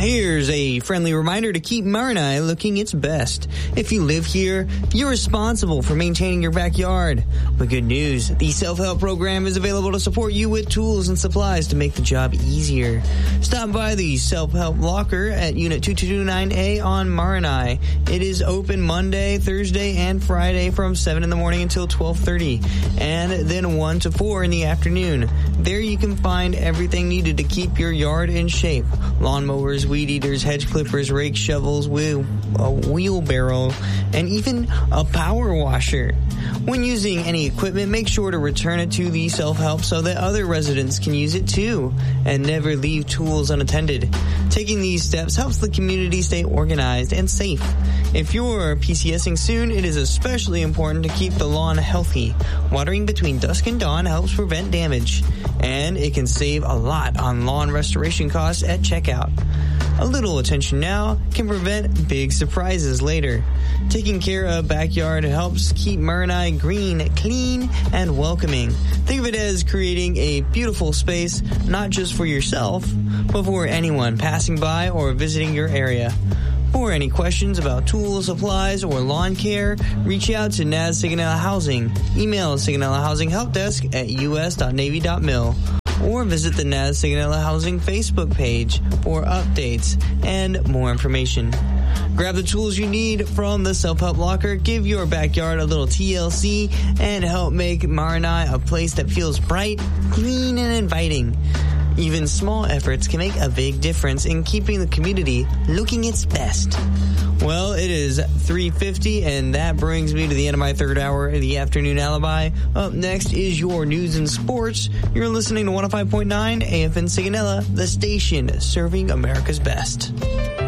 Here's a friendly reminder to keep Marinai looking its best. If you live here, you're responsible for maintaining your backyard. But good news, the self-help program is available to support you with tools and supplies to make the job easier. Stop by the Self-Help Locker at Unit 2229A on Marinai. It is open Monday, Thursday, and Friday from 7 in the morning until 12:30, and then 1 to 4 in the afternoon. There you can find everything needed to keep your yard in shape. Lawnmowers, weed eaters, hedge clippers, rakes, shovels, a wheelbarrow, and even a power washer. When using any equipment, make sure to return it to the self-help so that other residents can use it too, and never leave tools unattended. Taking these steps helps the community stay organized and safe. If you're PCSing soon, it is especially important to keep the lawn healthy. Watering between dusk and dawn helps prevent damage, and it can save a lot on lawn restoration costs at checkout. A little attention now can prevent big surprises later. Taking care of backyard helps keep Marinai green, clean, and welcoming. Think of it as creating a beautiful space, not just for yourself, but for anyone passing by or visiting your area. For any questions about tools, supplies, or lawn care, reach out to NAS Sigonella Housing. Email Sigonella Housing Help Desk at us.navy.mil. Or visit the NAS Sigonella Housing Facebook page for updates and more information. Grab the tools you need from the Self-Help Locker, give your backyard a little TLC, and help make Marinai a place that feels bright, clean, and inviting. Even small efforts can make a big difference in keeping the community looking its best. Well, it is 3:50, and that brings me to the end of my third hour of the Afternoon Alibi. Up next is your news and sports. You're listening to 105.9 AFN Sigonella, the station serving America's best.